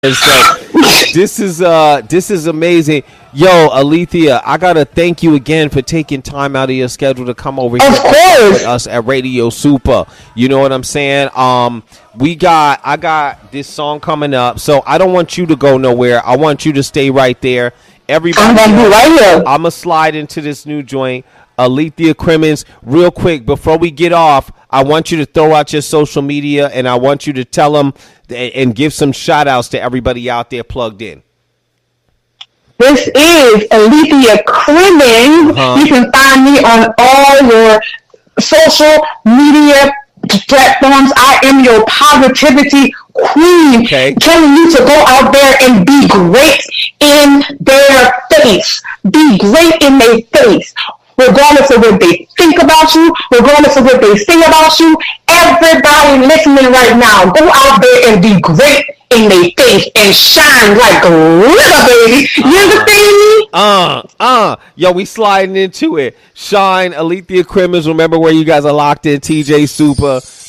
And so this is amazing. Yo, Alethea, I gotta thank you again for taking time out of your schedule to come over here Of with course. us at Radio Super. You know what I'm saying? I got this song coming up, so I don't want you to go nowhere. I want you to stay right there. I'm Everybody gonna be else, right here. I'ma slide into this new joint. Alethea Crimmins, real quick before we get off, I want you to throw out your social media and I want you to tell them and give some shout outs to everybody out there plugged in. This is Alethea Crimmins. Uh-huh. You can find me on all your social media platforms. I am your positivity queen, Okay. telling you to go out there and be great in their face. Be great in their face. Regardless of what they think about you, regardless of what they say about you, everybody listening right now, go out there and be great in their face and shine like glitter, baby. You understand me? Yo, we sliding into it. Shine, Alethea Crimmins. Remember where you guys are locked in. TJ Super.